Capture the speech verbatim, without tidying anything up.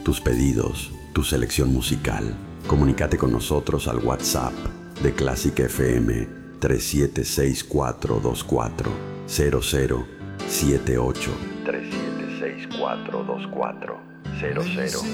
tus pedidos, tu selección musical. Comunícate con nosotros al WhatsApp de Clásica F M tres siete seis cuatro dos cuatro cero cero siete ocho. tres siete seis cuatro dos cuatro cero cero